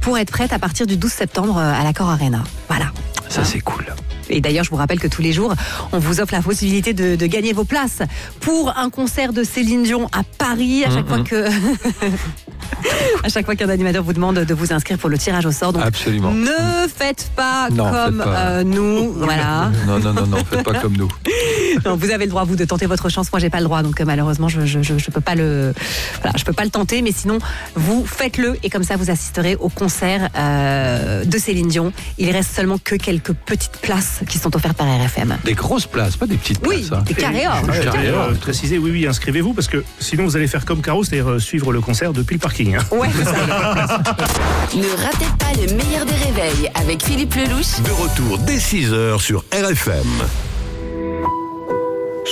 pour être prête à partir du 12 septembre à l'Accor Arena. Voilà. Ça, c'est cool. Et d'ailleurs, je vous rappelle que tous les jours, on vous offre la possibilité de gagner vos places pour un concert de Céline Dion à Paris. À chaque fois que... À chaque fois qu'un animateur vous demande de vous inscrire pour le tirage au sort. Donc, absolument. Ne faites pas comme nous. Voilà. Non, faites pas comme nous. Non, vous avez le droit, vous, de tenter votre chance. Moi, j'ai pas le droit, donc malheureusement, je peux pas le tenter. Mais sinon, vous faites-le et comme ça, vous assisterez au concert de Céline Dion. Il reste seulement que quelques petites places qui sont offertes par RFM. Des grosses places, pas des petites places. Oui, des carrés or. Précisez, oui, inscrivez-vous parce que sinon vous allez faire comme Caro, c'est-à-dire suivre le concert depuis le parking. Ouais. Ne ratez pas le meilleur des réveils avec Philippe Lelouch. De retour dès 6h sur RFM.